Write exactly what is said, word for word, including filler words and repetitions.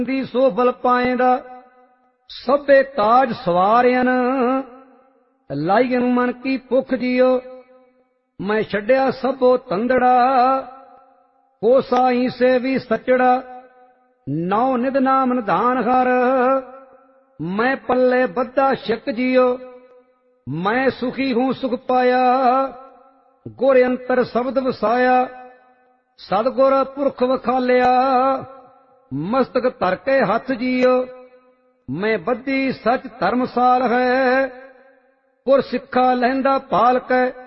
ਦੀ ਸੋ ਬਲ ਪਾਏਂਦਾ ਸਭੇ ਕਾਜ ਸਵਾਰਿਆਨ ਲਾਈਨ ਮਨ ਕੀ ਭੁੱਖ ਜੀਓ ਮੈਂ ਛੱਡਿਆ ਸਭੋ ਤੰਦੜਾ ਕੋ ਸਾਈ ਸੇ ਵੀ ਸਚੜਾ ਨੌ ਨਿਧ ਨਾਮ ਨਿਧਾਨ ਹਰ ਮੈਂ ਪੱਲੇ ਬੱਧਾ ਛਿਕ ਜੀਓ ਮੈਂ ਸੁਖੀ ਹੂੰ ਸੁਖ ਪਾਇਆ ਗੁਰ ਅੰਤਰ ਸ਼ਬਦ ਵਸਾਇਆ ਸਤਿਗੁਰ ਪੁਰਖ ਵਖਾਲਿਆ ਮਸਤਕ ਧਰ ਕੇ ਹੱਥ ਜੀਓ ਮੈਂ ਬੱਧੀ ਸਚ ਧਰਮਸਾਲ ਹੈ ਗੁਰ ਸਿੱਖਾ ਲਹਿੰਦਾ ਪਾਲ ਕੈ